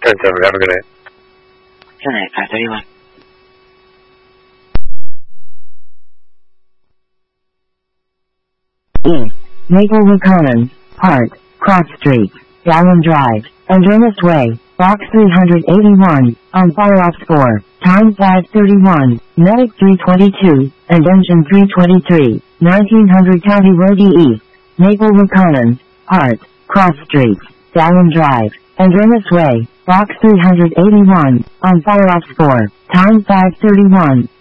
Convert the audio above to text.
10-7, have a good night. Good night, 531. Maplewood Commons, Park, Cross Street, Dallin Drive, Andreas Way, Box 381, on Fire Ops 4, Time 531, Medic 322, and Engine 323, 1900 County Road E. Maplewood Commons, Park, Cross Street, Dallin Drive, Andreas Way, Box 381, on Fire Ops 4, Time 531.